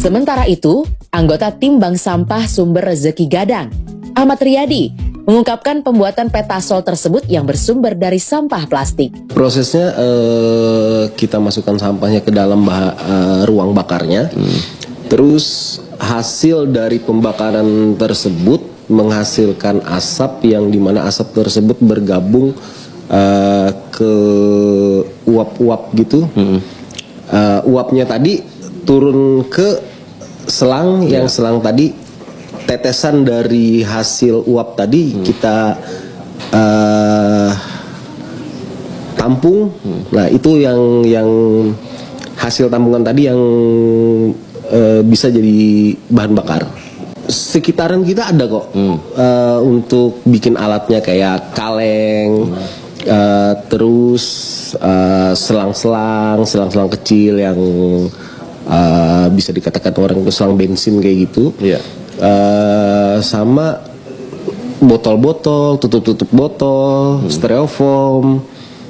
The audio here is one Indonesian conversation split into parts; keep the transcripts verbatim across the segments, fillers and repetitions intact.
Sementara itu, anggota tim Bank Sampah Sumber Rezeki Gadang, Ahmad Riyadi, mengungkapkan pembuatan petasol tersebut yang bersumber dari sampah plastik. Prosesnya eh, kita masukkan sampahnya ke dalam bah eh, ruang bakarnya, hmm. terus hasil dari pembakaran tersebut menghasilkan asap yang dimana asap tersebut bergabung uh, ke uap-uap gitu. Hmm. Uh, uapnya tadi turun ke selang, yeah. yang selang tadi tetesan dari hasil uap tadi hmm. kita uh, tampung. Hmm. Nah itu yang yang hasil tampungan tadi yang uh, bisa jadi bahan bakar. Sekitaran kita ada kok hmm. uh, untuk bikin alatnya kayak kaleng, hmm. uh, terus selang-selang, uh, selang-selang kecil yang uh, bisa dikatakan orang itu selang bensin kayak gitu, yeah. uh, sama botol-botol, tutup-tutup botol, hmm. styrofoam,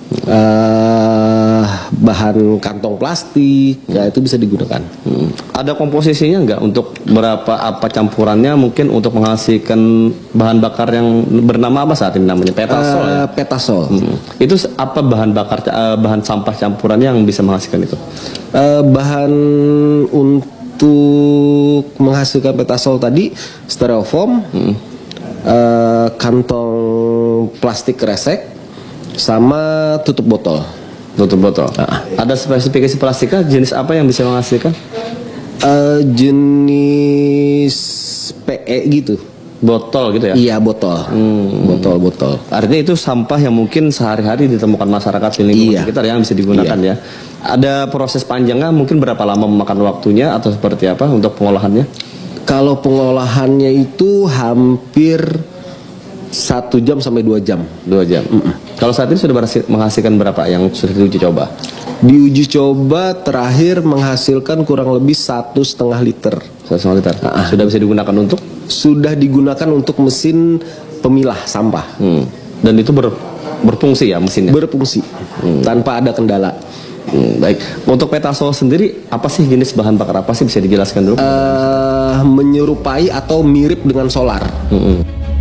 uh, bahan kantong plastik, hmm. ya itu bisa digunakan. Hmm. Ada komposisinya nggak untuk berapa apa campurannya mungkin untuk menghasilkan bahan bakar yang bernama apa saat ini namanya petasol? Uh, ya? Petasol. Hmm. Itu apa bahan bakar uh, bahan sampah campurannya yang bisa menghasilkan itu? Uh, bahan untuk menghasilkan petasol tadi styrofoam, hmm. uh, kantong plastik kresek, sama tutup botol. Tutup botol. Nah, ada spesifikasi plastiknya jenis apa yang bisa menghasilkan? Uh, jenis P E gitu. Botol gitu ya? Iya botol. Hmm. Botol botol. Artinya itu sampah yang mungkin sehari-hari ditemukan masyarakat di lingkungan iya. sekitar yang bisa digunakan iya. ya. Ada proses panjangnya mungkin berapa lama memakan waktunya atau seperti apa untuk pengolahannya? Kalau pengolahannya itu hampir satu jam sampai dua jam. Dua jam. Mm -mm. Kalau saat ini sudah menghasilkan berapa yang sudah diuji coba? Di uji coba terakhir menghasilkan kurang lebih satu setengah liter. Satu setengah liter. Nah, sudah bisa digunakan untuk? Sudah digunakan untuk mesin pemilah sampah. Hmm. Dan itu ber, berfungsi ya mesinnya? Berfungsi. Hmm. Tanpa ada kendala. Hmm, baik. Untuk petasol sendiri apa sih jenis bahan bakar apa sih bisa dijelaskan dulu? Uh, menyerupai atau mirip dengan solar. Hmm.